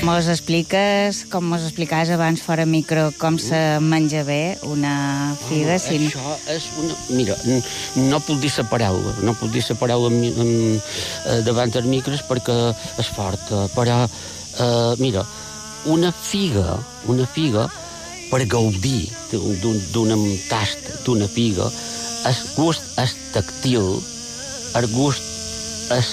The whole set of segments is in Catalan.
Mos expliques, com mos explicaves abans fora micro, com se menja bé una figa? Això és una... Mira, no puc dir la paraula, davant dels micros perquè és forta, però, mira, una figa, per gaudir d'un tast d'una figa, el gust és tactil, el gust és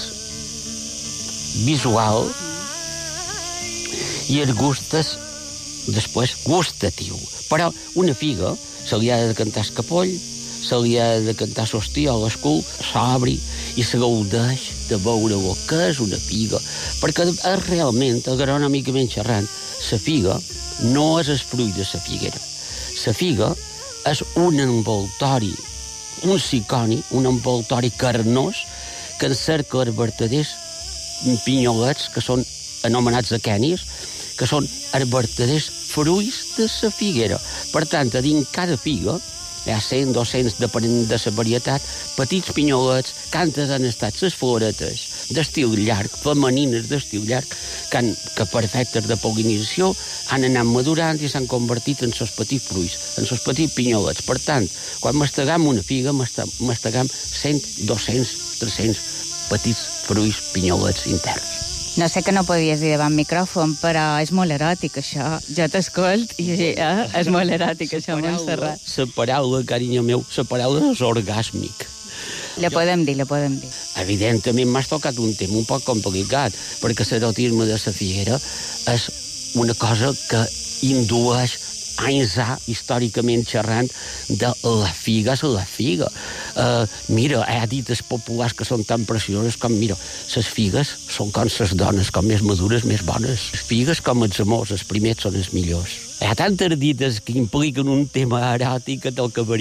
visual i el gust és, després, gustatiu. Però una figa se li ha de cantar el capoll, se li ha de cantar l'hòstia o l'escul, s'obri i se gaudeix de veure el que és una figa. Perquè realment, agronòmicament xerrant, la figa no és el fruit de la figuera. La figa és un envoltori, un ciconi, un envoltori carnós que encerca els vertaders pinyolets, que són anomenats aquenis, que són els vertaders fruits de la figuera. Per tant, a dins cada figa hi ha 100, 200, depenent de la varietat, petits pinyolets, que antes han estat les floretes d'estil llarg, femenines d'estil llarg, que per efectes de pol·linització han anat madurant i s'han convertit en els petits fruits, en els petits pinyolets. Per tant, quan mastegam una figa, mastegam 100, 200, 300 petits fruits pinyolets interns. No sé que no podies dir davant micròfon, però és molt eròtic, això. Jo t'escolt i és molt eròtic, això, Montserrat. La paraula, carinyo meu, la paraula és orgàsmic. La podem dir. Evidentment m'has tocat un tema un poc complicat, perquè l'erotisme de la figuera és una cosa que indueix anys històricament xerrant de la figa és la figa. Mira, hi ha dites populars que són tan precioses com, mira, les figues són com les dones, com més madures, més bones. Les figues com els amors, els primers són els millors. Hi ha tantes dites que impliquen un tema eròtic que te'l acabaria.